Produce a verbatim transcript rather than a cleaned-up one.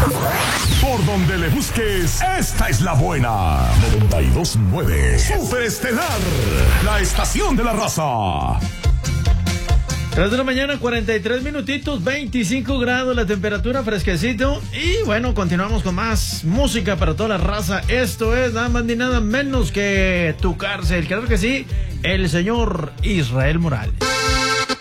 Por donde le busques, esta es la buena. noventa y dos punto nueve. Super Estelar, la estación de la raza. tres de la mañana, cuarenta y tres minutitos, veinticinco grados la temperatura, fresquecito. Y bueno, continuamos con más música para toda la raza. Esto es nada más ni nada menos que Tu Cárcel. Claro que sí, el señor Israel Morales.